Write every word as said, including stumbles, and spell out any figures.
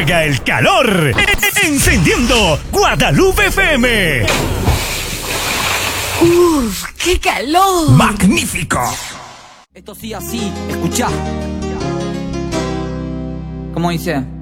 apaga el calor. Encendiendo Guadalupe F M. ¡Uf! ¡Qué calor! ¡Magnífico! Esto sí así, escuchá. ¿Cómo dice?